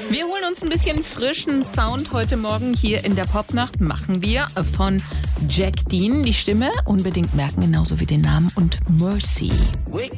Wir holen uns ein bisschen frischen Sound heute Morgen hier in der Popnacht. Machen wir von Jack Dean. Die Stimme unbedingt merken, genauso wie den Namen und Mercy. Wake